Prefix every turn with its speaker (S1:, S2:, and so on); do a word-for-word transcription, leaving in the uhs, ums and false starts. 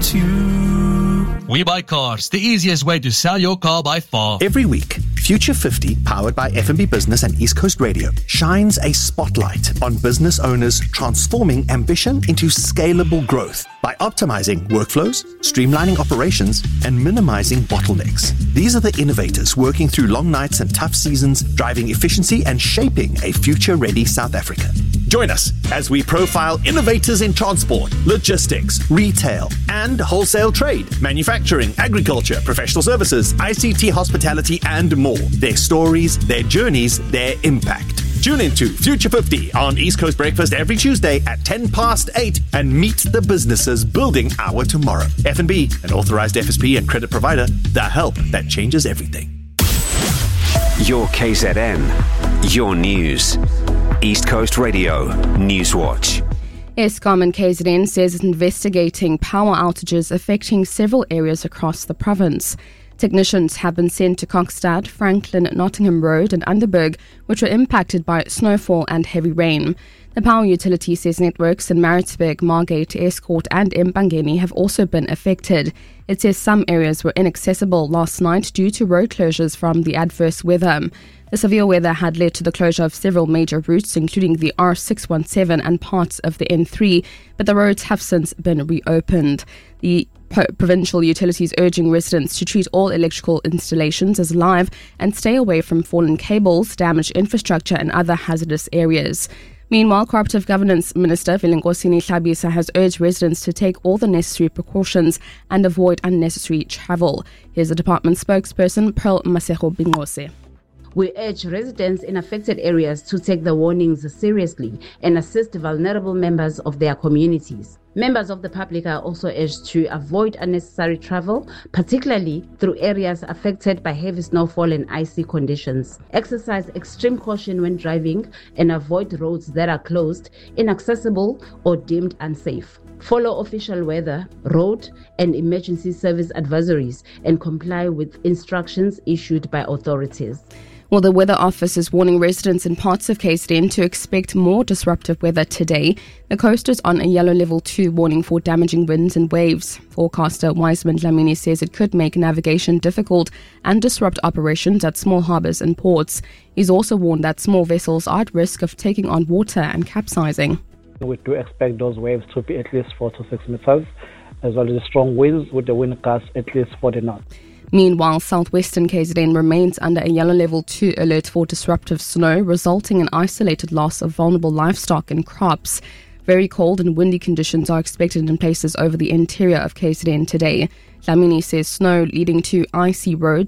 S1: you.
S2: We Buy Cars, the easiest way to sell your car by far.
S1: Every week, Future fifty, powered by F and B Business and East Coast Radio, shines a spotlight on business owners transforming ambition into scalable growth by optimizing workflows, streamlining operations, and minimizing bottlenecks. These are the innovators working through long nights and tough seasons, driving efficiency and shaping a future-ready South Africa. Join us as we profile innovators in transport, logistics, retail, and wholesale trade, manufacturing, agriculture, professional services, I C T, hospitality, and more. Their stories, their journeys, their impact. Tune into Future fifty on East Coast Breakfast every Tuesday at ten past eight and meet the businesses building our tomorrow. F and B, an authorized F S P and credit provider, the help that changes everything.
S3: Your K Z N, your news. East Coast Radio, Newswatch.
S4: Eskom and K Z N says it's investigating power outages affecting several areas across the province. Technicians have been sent to Kokstad, Franklin, Nottingham Road and Underberg, which were impacted by snowfall and heavy rain. The power utility says networks in Maritzburg, Margate, Escourt and Mbangeni have also been affected. It says some areas were inaccessible last night due to road closures from the adverse weather. The severe weather had led to the closure of several major routes, including the R six one seven and parts of the N three, but the roads have since been reopened. The provincial utilities urging residents to treat all electrical installations as live and stay away from fallen cables, damaged infrastructure and other hazardous areas. Meanwhile, Cooperative Governance Minister Vilenkosini Hlabisa has urged residents to take all the necessary precautions and avoid unnecessary travel. Here's the department spokesperson, Pearl Masego Bingose.
S5: We urge residents in affected areas to take the warnings seriously and assist vulnerable members of their communities. Members of the public are also urged to avoid unnecessary travel, particularly through areas affected by heavy snowfall and icy conditions. Exercise extreme caution when driving and avoid roads that are closed, inaccessible, or deemed unsafe. Follow official weather, road, and emergency service advisories and comply with instructions issued by authorities.
S4: Well, the Weather Office is warning residents in parts of K Z N to expect more disruptive weather today. The coast is on a yellow level two warning for damaging winds and waves. Forecaster Wiseman Dlamini says it could make navigation difficult and disrupt operations at small harbours and ports. He's also warned that small vessels are at risk of taking on water and capsizing.
S6: We do expect those waves to be at least four to six meters, as well as strong winds with the wind gusts at least forty knots.
S4: Meanwhile, southwestern K Z N remains under a yellow level two alert for disruptive snow, resulting in isolated loss of vulnerable livestock and crops. Very cold and windy conditions are expected in places over the interior of K Z N today. Dlamini says snow leading to icy roads